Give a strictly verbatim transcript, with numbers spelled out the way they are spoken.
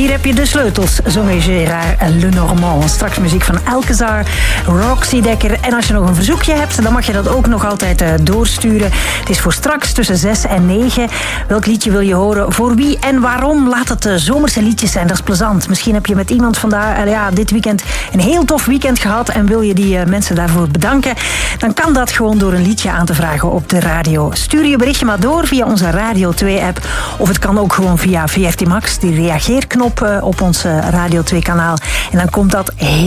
Hier heb je de sleutels, zong Gérard Lenormand. Straks muziek van Alcazar, Roxy Dekker. En als je nog een verzoekje hebt, dan mag je dat ook nog altijd uh, doorsturen. Het is voor straks tussen zes en negen. Welk liedje wil je horen? Voor wie en waarom? Laat het uh, zomerse liedjes zijn, dat is plezant. Misschien heb je met iemand vandaag, uh, ja, dit weekend een heel tof weekend gehad en wil je die uh, mensen daarvoor bedanken. Dan kan dat gewoon door een liedje aan te vragen op de radio. Stuur je berichtje maar door via onze Radio twee-app. Of het kan ook gewoon via V R T Max, die reageerknop uh, op ons uh, Radio twee-kanaal. En dan komt dat heel